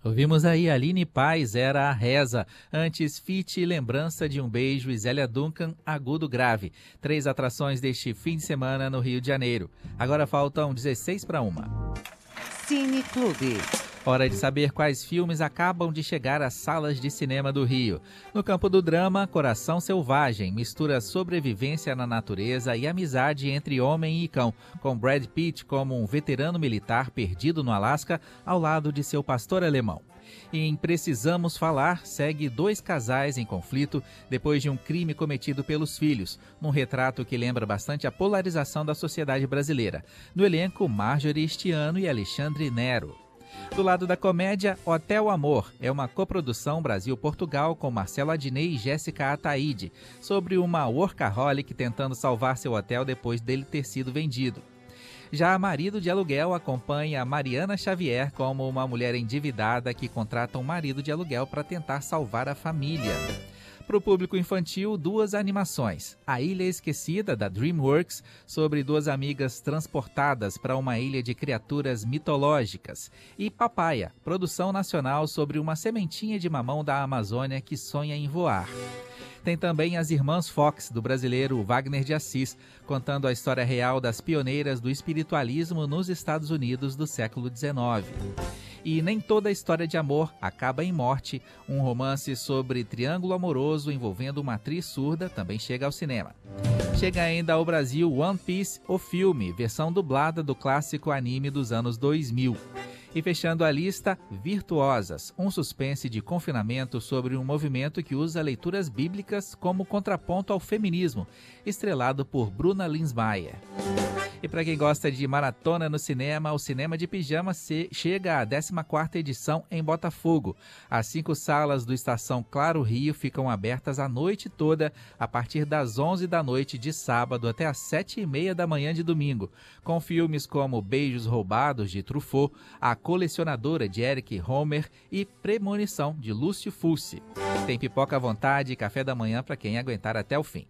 Ouvimos aí Aline Paz, Era a Reza. Antes, Fit, Lembrança de um Beijo e Zélia Duncan, Agudo Grave. 3 atrações deste fim de semana no Rio de Janeiro. Agora faltam 16 para 1. Cine Clube. Hora de saber quais filmes acabam de chegar às salas de cinema do Rio. No campo do drama, Coração Selvagem mistura sobrevivência na natureza e amizade entre homem e cão, com Brad Pitt como um veterano militar perdido no Alasca ao lado de seu pastor alemão. E em Precisamos Falar, segue 2 casais em conflito depois de um crime cometido pelos filhos, num retrato que lembra bastante a polarização da sociedade brasileira. No elenco, Marjorie Estiano e Alexandre Nero. Do lado da comédia, Hotel Amor é uma coprodução Brasil-Portugal com Marcelo Adnet e Jéssica Ataíde, sobre uma workaholic tentando salvar seu hotel depois dele ter sido vendido. Já Marido de Aluguel acompanha Mariana Xavier como uma mulher endividada que contrata um marido de aluguel para tentar salvar a família. Para o público infantil, 2 animações. A Ilha Esquecida, da DreamWorks, sobre 2 amigas transportadas para uma ilha de criaturas mitológicas. E Papaya, produção nacional sobre uma sementinha de mamão da Amazônia que sonha em voar. Tem também As Irmãs Fox, do brasileiro Wagner de Assis, contando a história real das pioneiras do espiritualismo nos Estados Unidos do século XIX. E Nem Toda História de Amor Acaba em Morte, um romance sobre triângulo amoroso envolvendo uma atriz surda, também chega ao cinema. Chega ainda ao Brasil One Piece, o filme, versão dublada do clássico anime dos anos 2000. E fechando a lista, Virtuosas, um suspense de confinamento sobre um movimento que usa leituras bíblicas como contraponto ao feminismo, estrelado por Bruna Linsmeyer. E para quem gosta de maratona no cinema, o Cinema de Pijama chega à 14ª edição em Botafogo. As 5 salas do Estação Claro Rio ficam abertas a noite toda, a partir das 11 da noite de sábado até às 7h30 da manhã de domingo, com filmes como Beijos Roubados, de Truffaut, A Colecionadora, de Eric Rohmer e Premonição, de Lúcio Fulci. Tem pipoca à vontade e café da manhã para quem aguentar até o fim.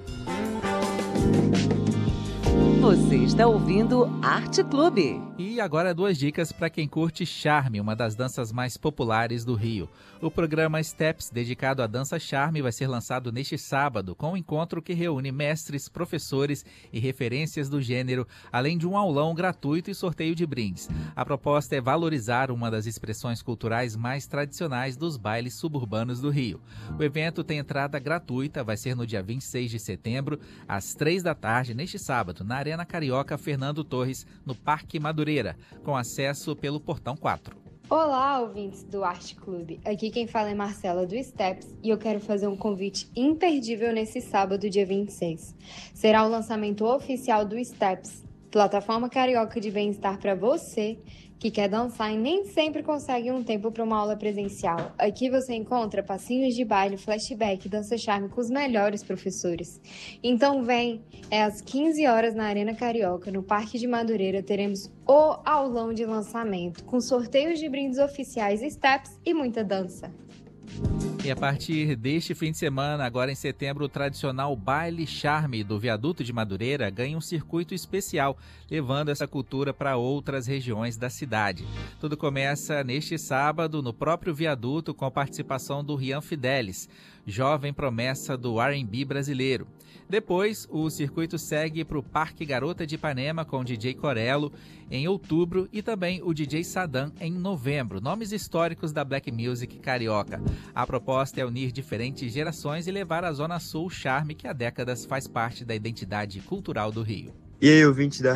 Você está ouvindo Arte Clube. E agora 2 dicas para quem curte Charme, uma das danças mais populares do Rio. O programa Steps, dedicado à dança Charme, vai ser lançado neste sábado, com um encontro que reúne mestres, professores e referências do gênero, além de um aulão gratuito e sorteio de brindes. A proposta é valorizar uma das expressões culturais mais tradicionais dos bailes suburbanos do Rio. O evento tem entrada gratuita, vai ser no dia 26 de setembro, às 3 da tarde, neste sábado, na Arena Carioca Fernando Torres, no Parque Madureira, com acesso pelo Portão 4. Olá, ouvintes do Arte Clube. Aqui quem fala é Marcela do Steps e eu quero fazer um convite imperdível nesse sábado, dia 26. Será o lançamento oficial do Steps, plataforma carioca de bem-estar para você que quer dançar e nem sempre consegue um tempo para uma aula presencial. Aqui você encontra passinhos de baile, flashback, dança charme com os melhores professores. Então vem, é às 15 horas na Arena Carioca, no Parque de Madureira, teremos o aulão de lançamento, com sorteios de brindes oficiais, steps e muita dança. E a partir deste fim de semana, agora em setembro, o tradicional Baile Charme do Viaduto de Madureira ganha um circuito especial, levando essa cultura para outras regiões da cidade. Tudo começa neste sábado, no próprio viaduto, com a participação do Rian Fidelis, jovem promessa do R&B brasileiro. Depois, o circuito segue para o Parque Garota de Ipanema com o DJ Corello em outubro e também o DJ Sadam em novembro, nomes históricos da Black Music carioca. A proposta é unir diferentes gerações e levar à Zona Sul o charme que há décadas faz parte da identidade cultural do Rio. E aí, ouvintes da